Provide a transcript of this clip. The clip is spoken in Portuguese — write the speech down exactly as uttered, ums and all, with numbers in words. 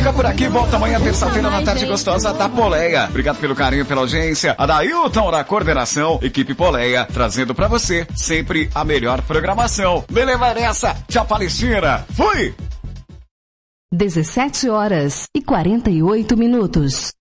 fica por aqui, volta amanhã, terça-feira, na tarde gostosa da Poleia. Obrigado pelo carinho, pela audiência. Adailton da coordenação, equipe Poleia, trazendo pra você sempre a melhor programação. Me leva nessa. Tchau, Palestina. Fui! dezessete horas e quarenta e oito minutos.